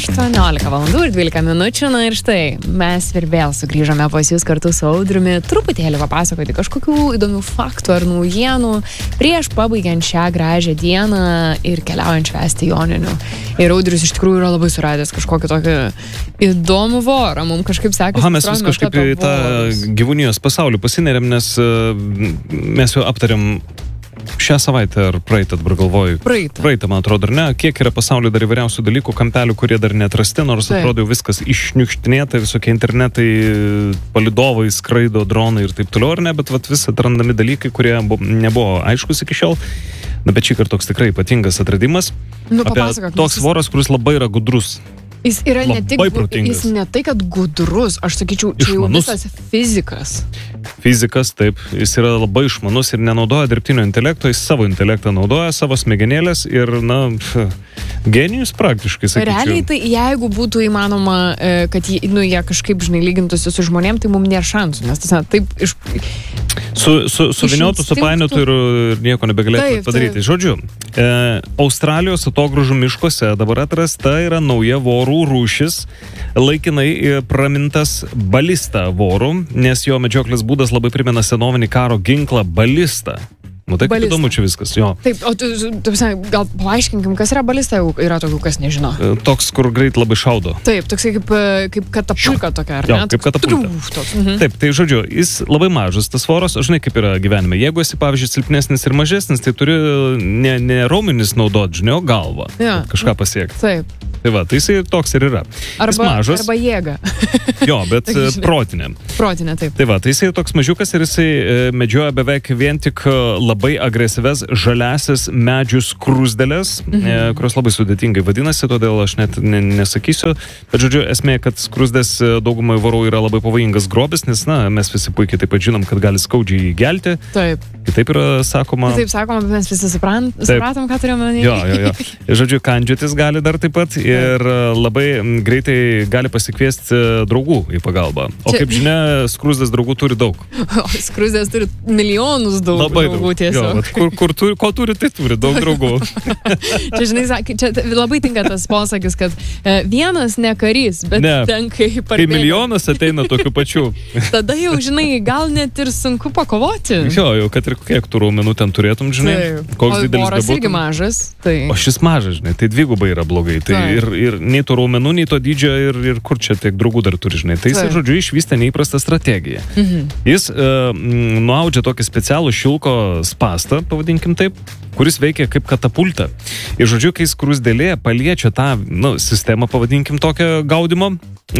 18 valandų ir 12 minučių, na ir štai, mes ir vėl sugrįžome pas jūs kartu su Audriumi, truputėlį papasakoti kažkokių įdomių faktų ar naujienų prieš pabaigiant šią gražią dieną ir keliaujant švęsti joninių. Ir Audrius iš tikrųjų yra labai suradęs kažkokį tokį įdomų vorą, mums kažkaip sekasi. Mes vis kažkaip į tą gyvūnijos pasaulį pasinerėm, nes mes jau aptarėm šią savaitę ar praeitą, dabar galvoju. Praeitą, man atrodo, ar ne? Kiek yra pasaulyje dar įvairiausių dalykų, kampelių, kurie dar neatrasti, nors atrodo jau viskas išniukštinėta, visokie internetai, palidovai, skraido, dronai ir taip toliau, ar ne? Bet vis atrandami dalykai, kurie nebuvo aiškus iki šiol. Na, bet šį kartą toks tikrai ypatingas atradimas. Apie toks voras, kuris labai yra gudrus. Jis yra ne tik, jis ne tai, kad gudrus, aš sakyčiau, čia jau visas fizikas. Fizikas, taip, jis yra labai išmanus ir nenaudoja dirbtinio intelekto, jis savo intelektą naudoja, savo smegenėlės ir, na, genijus praktiškai, sakyčiau. Realiai tai, jeigu būtų įmanoma, kad jie kažkaip, žinai, lygintųsi su žmonėm, tai mums nėra šansų, nes tas, taip, suviniotų, supainiotų ir nieko nebegalėtų padaryti. Žodžiu, Australijos atogrąžų miškuose dabar atrasta yra nauja vorų rūšis, laikinai pramintas balista vorų, nes jo medžioklės būdas labai primena senovinį karo ginklą balistą. Nu tai kaip įdomu čia viskas, jo. Taip, o tu gal paaiškinkim, kas yra balista, yra tokių, kas nežino. Toks, kur greit labai šaudo. Taip, toksai kaip katapulka tokia, ar ne? Jo, kaip katapulka. Taip, tai žodžiu, jis labai mažas, tas voras, žinai, kaip yra gyvenime. Jeigu esi, pavyzdžiui, silpnesnis ir mažesnis, tai turi ne raumenis naudoti, žinai, o galvą, kažką pasiekti. Taip. Tai va, tai jisai toks ir yra. Arba jėga. Jo, bet protinė. Protinė, taip. Tai va, tai jisai toks mažiukas ir jisai medžioja beveik vien tik labai agresyves žaliasis medžių skruzdelės, kurios labai sudėtingai vadinasi, todėl aš net nesakysiu. Bet žodžiu, esmė, kad skruzdės daugumai vorų yra labai pavojingas grobis, nes, na, mes visi puikiai taip pat žinom, kad gali skaudžiai įgelti. Taip. Kitaip yra sakoma. Taip sakoma, bet mes visi supratom, ką turėjome manyti. Jo. Žodžiu, kandžiotis gali dar taip pat. Ir labai greitai gali pasikviesti draugų į pagalbą. O kaip žinia, skruzdės draugų turi daug. O skruzdės turi milijonus draugų tiesiog. Jo, ko turi, tai turi daug draugų. Čia, žinai, čia labai tinka tas posakis, kad vienas ne karys, bet tenka į parbėgą. Kai milijonas ateina tokių pačių. Tada jau, žinai, gal net ir sunku pakovoti. Jo, kad ir kiek tų raumenų ten turėtum, žinai. Koks didelis voras irgi mažas. Tai... O šis mažas, žinai, tai dvigubai yra blogai. Tai ir nei to raumenų, nei to dydžio ir kur čia tiek draugų dar turi, žinai. Tai jis, žodžiu, išvystė neįprastą strategiją. Jis nuaudžia tokį specialų šilko spastą, pavadinkim taip, kuris veikia kaip katapulta. Ir, žodžiu, kai skruzdėlė paliečia tą, sistemą, pavadinkim tokią gaudimo,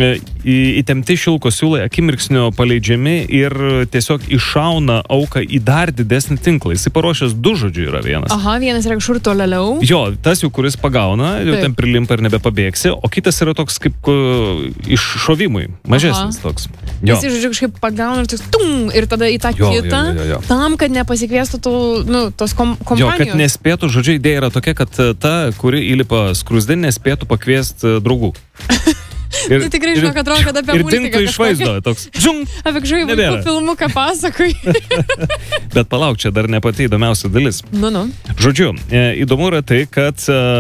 įtempti šilko siūlai akimirksnio paleidžiami ir tiesiog iššauna auką į dar didesnį tinklą. Jis paruošęs du, žodžiu, yra vienas. Aha, vienas yra kažkur tolėliau. Jo, tas jau, kuris pagauna, jau ten prilimpa ir nebepabėgsi, o kitas yra toks kaip iššovimui, mažesnis toks. Jis, žodžiu, kažkaip pagauna ir toks ir tada į tą kitą, tam, kad nepasikviestų tos kompanijos. Jo, kad nespėtų, žodžiu, idėja yra tokia, kad ta, kuri įlipa skruzdė, nespėtų pakviesti draugų. Tu tikrai žinau, kad atrodo, kad apie multiką. Ir dingtų iš vaizdo, toks žung. Apie kažkokį vaikų filmuką pasakai. Bet palauk, čia dar ne pati įdomiausia dalis. Žodžiu, įdomu yra tai, kad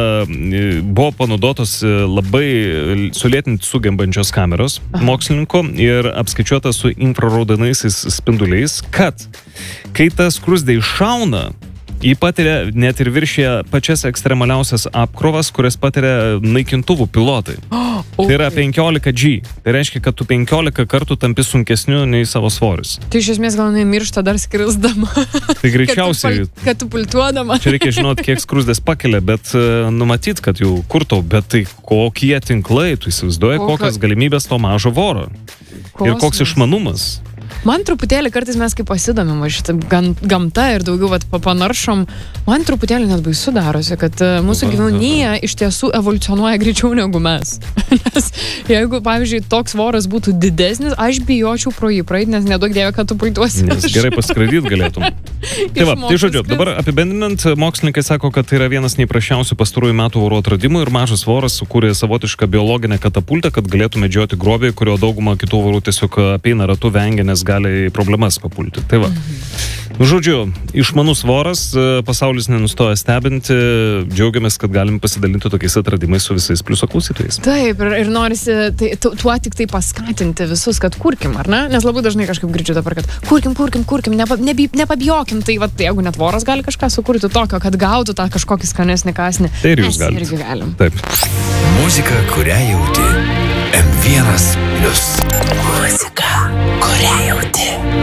buvo panaudotos labai sulėtinti sugembančios kameros mokslininkų ir apskaičiuota su infraraudonaisiais spinduliais, kad kai ta skruzdė iššauna, jį patiria net ir viršyje pačias ekstremaliausias apkrovas, kurias patiria naikintuvų pilotai. Tai yra 15G. Tai reiškia, kad tu 15 kartų tampi sunkesniu nei savo svoris. Tai iš esmės gal nemiršta dar skrisdama. Tai greičiausiai. Kad tu pultuodama. Čia reikia žinoti, kiek skruzdės pakelia, bet numatyt, kad jau kurtau, bet tai kokie tinklai, tu įsivaizduoji, kokios galimybės to mažo voro. Ir koks išmanumas. Man truputėlį kartais mes kaip pasidomim šitą gamtą ir daugiau panaršom, man truputėlį net baisu darosi, kad mūsų gyvūnija iš tiesų evoliucionuoja greičiau negu mes. Nes jeigu, pavyzdžiui, toks voras būtų didesnis, aš bijočiau pro jį praeiti, nes nedaug dievė, kad tu pultuosi. Nes gerai paskraidyti galėtum. Tai va, tai žodžiu, dabar apibendrinant, mokslininkai sako, kad tai yra vienas neįprasčiausių pastarųjų metų vorų atradimų ir mažas voras sukūrė savotišką biologinę katapultą, kad galėtų medžioti grobį, kurio dauguma kitų vorų tiesiog apeina ratu, vengia, nes gali problemas papulti. Tai va. Žodžiu, išmanus voras, pasaulis nenustoja stebinti, džiaugiamės, kad galim pasidalinti tokiais atradimais su visais pliuso klausytojais. Taip, ir norisi tuo tik tai paskatinti visus, kad kurkim, ar ne? Nes labai dažnai kažkaip girdžiu dabar, kad kurkim, nepabijokim, tai jeigu net voras gali kažką sukurti tokio, kad gautų tą kažkokį skanesnį kasnį. Tai ir jūs galite. Irgi galim. Taip. Muzika, kurią jauti. M1+. Muzika, kurią jauti.